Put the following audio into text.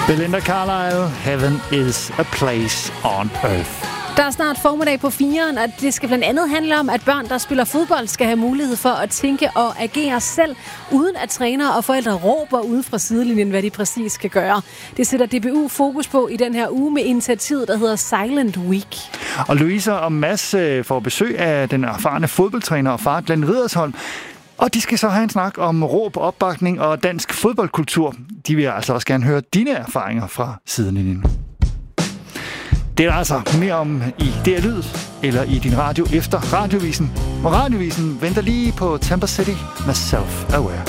Belinda Carlisle, Heaven is a place on earth. Der er snart formiddag på 4'eren, og det skal blandt andet handle om, at børn, der spiller fodbold, skal have mulighed for at tænke og agere selv, uden at trænere og forældre råber ude fra sidelinjen, hvad de præcis skal gøre. Det sætter DBU fokus på i den her uge med initiativet, der hedder Silent Week. Og Louise og Mads får besøg af den erfarne fodboldtræner og far Glenn Riddersholm. Og de skal så have en snak om råb, opbakning og dansk fodboldkultur. De vil altså også gerne høre dine erfaringer fra sidelinjen. Det er altså mere om i DR Lyd eller i din radio efter Radiovisen. Og Radiovisen venter lige på Tampa City med Self-Aware.